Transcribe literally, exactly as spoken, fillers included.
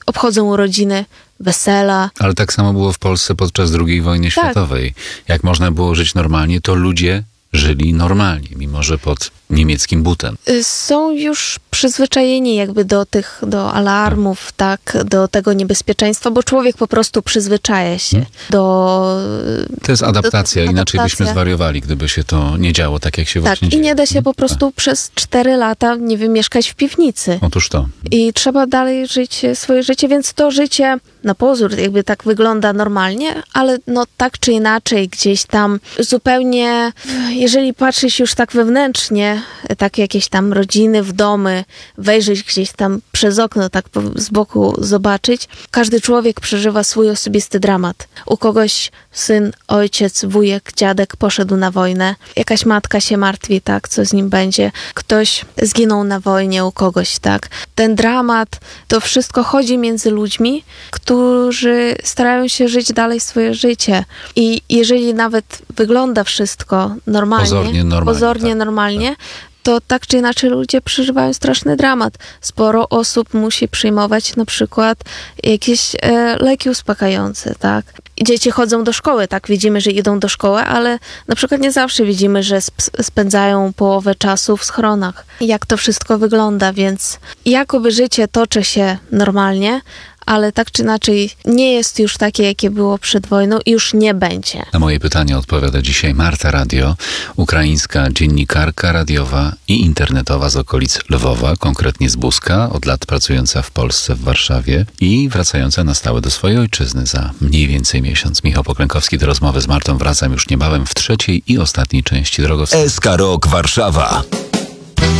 obchodzą urodziny, wesela. Ale tak samo było w Polsce podczas drugiej wojny Tak. światowej. Jak można było żyć normalnie, to ludzie żyli normalnie, mimo że pod niemieckim butem. Y, Są już przyzwyczajeni jakby do tych, do alarmów, tak, do tego niebezpieczeństwa, bo człowiek po prostu przyzwyczaja się Hmm. do... To jest adaptacja, do- inaczej byśmy adaptacja. zwariowali, gdyby się to nie działo tak, jak się Tak, właśnie i dzieje. nie da się po prostu przez cztery lata, nie wiem, mieszkać w piwnicy. Otóż to. I trzeba dalej żyć swoje życie, więc to życie na pozór jakby tak wygląda normalnie, ale no tak czy inaczej gdzieś tam zupełnie, jeżeli patrzeć już tak wewnętrznie, tak jakieś tam rodziny w domy, wejrzeć gdzieś tam przez okno, tak po- z boku zobaczyć, każdy człowiek przeżywa swój osobisty dramat. U kogoś syn, ojciec, wujek, dziadek poszedł na wojnę, jakaś matka się martwi, tak, co z nim będzie, ktoś zginął na wojnie u kogoś, tak. Ten dramat, to wszystko chodzi między ludźmi, którzy starają się żyć dalej swoje życie. I jeżeli nawet wygląda wszystko normalnie, Pozornie normalnie, pozornie tak, normalnie, to tak czy inaczej ludzie przeżywają straszny dramat. Sporo osób musi przyjmować na przykład jakieś e, leki uspokajające, tak. I dzieci chodzą do szkoły, tak, widzimy, że idą do szkoły, ale na przykład nie zawsze widzimy, że sp- spędzają połowę czasu w schronach. Jak to wszystko wygląda, więc jakoby życie toczy się normalnie, ale tak czy inaczej nie jest już takie, jakie było przed wojną i już nie będzie. Na moje pytanie odpowiada dzisiaj Marta Radio, ukraińska dziennikarka radiowa i internetowa z okolic Lwowa, konkretnie z Buska, od lat pracująca w Polsce, w Warszawie i wracająca na stałe do swojej ojczyzny za mniej więcej miesiąc. Michał Poklękowski, do rozmowy z Martą wracam już niebawem w trzeciej i ostatniej części Drogowskazu. S K Rok Warszawa.